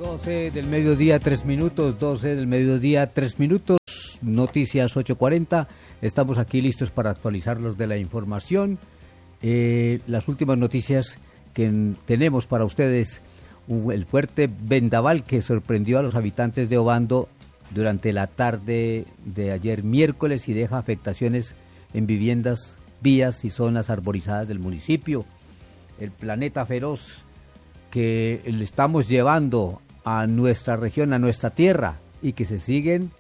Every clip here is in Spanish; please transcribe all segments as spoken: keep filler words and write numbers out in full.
doce del mediodía, tres minutos, doce del mediodía, tres minutos, noticias ocho cuarenta, estamos aquí listos para actualizarlos de la información, eh, las últimas noticias que tenemos para ustedes, el fuerte vendaval que sorprendió a los habitantes de Obando durante la tarde de ayer miércoles y deja afectaciones en viviendas, vías y zonas arborizadas del municipio. El planeta feroz que le estamos llevando a nuestra región, a nuestra tierra, y que se siguen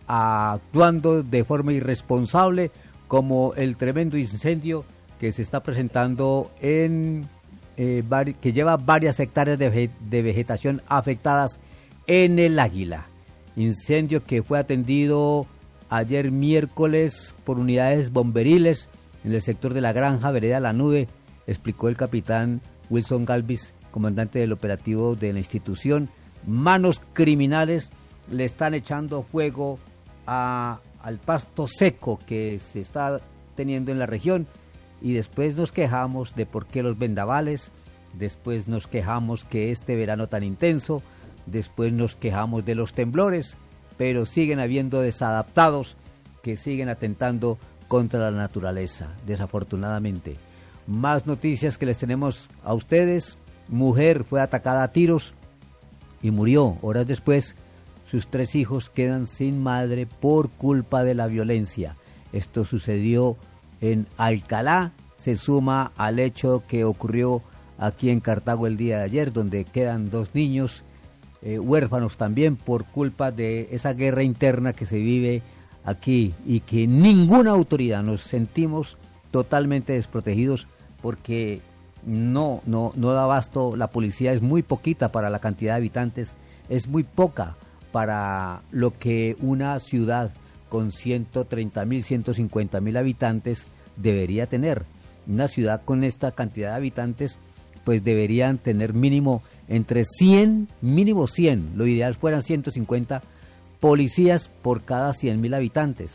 actuando de forma irresponsable, como el tremendo incendio que se está presentando en eh, que lleva varias hectáreas de, ve de vegetación afectadas en el Águila. Incendio que fue atendido ayer miércoles por unidades bomberiles en el sector de la Granja, vereda La Nube, explicó el capitán Wilson Galvis, comandante del operativo de la institución. Manos criminales le están echando fuego a, al pasto seco que se está teniendo en la región, y después nos quejamos de por qué los vendavales, después nos quejamos que este verano tan intenso, después nos quejamos de los temblores, pero siguen habiendo desadaptados que siguen atentando contra la naturaleza, desafortunadamente. Más noticias que les tenemos a ustedes. Mujer fue atacada a tiros y murió. Horas después, sus tres hijos quedan sin madre por culpa de la violencia. Esto sucedió en Alcalá, se suma al hecho que ocurrió aquí en Cartago el día de ayer, donde quedan dos niños eh, huérfanos también por culpa de esa guerra interna que se vive aquí, y que ninguna autoridad, nos sentimos totalmente desprotegidos porque no, no, no da abasto. La policía es muy poquita para la cantidad de habitantes, es muy poca para lo que una ciudad con ciento treinta mil, ciento cincuenta mil habitantes debería tener. Una ciudad con esta cantidad de habitantes pues deberían tener mínimo entre cien, mínimo cien, lo ideal fueran ciento cincuenta policías por cada cien mil habitantes,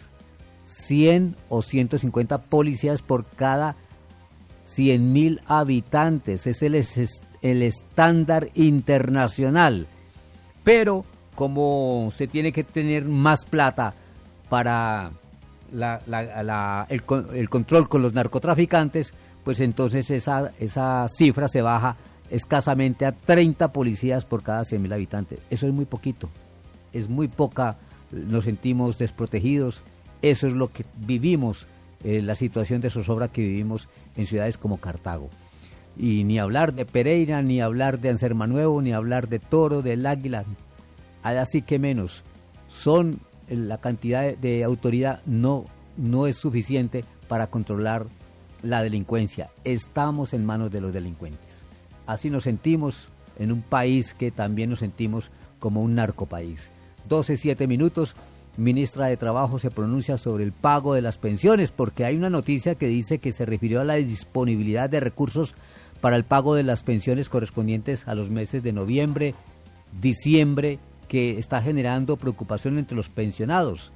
cien o ciento cincuenta policías por cada cien mil habitantes, es el, es el estándar internacional. Pero como se tiene que tener más plata para la, la, la, el, el control con los narcotraficantes, pues entonces esa, esa cifra se baja escasamente a treinta policías por cada cien mil habitantes. Eso es muy poquito, es muy poca, nos sentimos desprotegidos. Eso es lo que vivimos, eh, la situación de zozobra que vivimos en ciudades como Cartago. Y ni hablar de Pereira, ni hablar de Ansermanuevo, ni hablar de Toro, del Águila, así que menos. Son la cantidad de, de autoridad no, no es suficiente para controlar la delincuencia. Estamos en manos de los delincuentes. Así nos sentimos en un país que también nos sentimos como un narcopaís. doce, siete minutos. Ministra de Trabajo se pronuncia sobre el pago de las pensiones, porque hay una noticia que dice que se refirió a la disponibilidad de recursos para el pago de las pensiones correspondientes a los meses de noviembre, diciembre, que está generando preocupación entre los pensionados.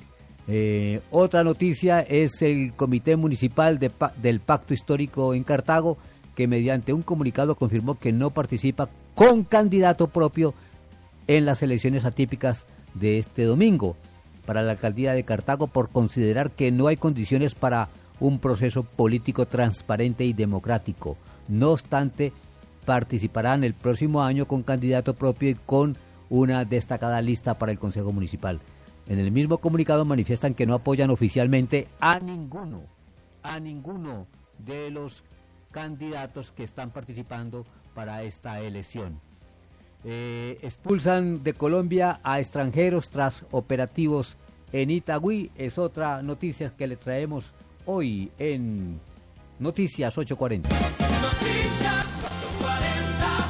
Eh, otra noticia es el Comité Municipal de, del Pacto Histórico en Cartago, que mediante un comunicado confirmó que no participa con candidato propio en las elecciones atípicas de este domingo para la alcaldía de Cartago, por considerar que no hay condiciones para un proceso político transparente y democrático. No obstante, participarán el próximo año con candidato propio y con una destacada lista para el Consejo Municipal. En el mismo comunicado manifiestan que no apoyan oficialmente a ninguno, a ninguno de los candidatos que están participando para esta elección. Eh, expulsan de Colombia a extranjeros tras operativos en Itagüí. Es otra noticia que le traemos hoy en Noticias ocho cuarenta. Noticias ocho cuarenta.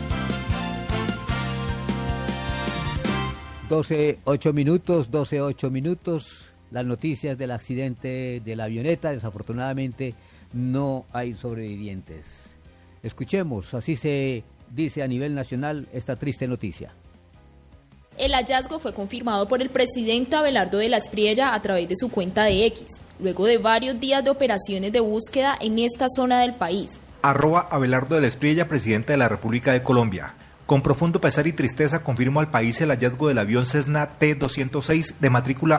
doce, ocho minutos, doce, ocho minutos. Las noticias del accidente de la avioneta. Desafortunadamente no hay sobrevivientes. Escuchemos, así se dice a nivel nacional esta triste noticia. El hallazgo fue confirmado por el presidente Abelardo de la Espriella a través de su cuenta de X, luego de varios días de operaciones de búsqueda en esta zona del país. Arroba Abelardo de la Espriella, presidente de la República de Colombia. Con profundo pesar y tristeza confirmo al país el hallazgo del avión Cessna T doscientos seis de matrícula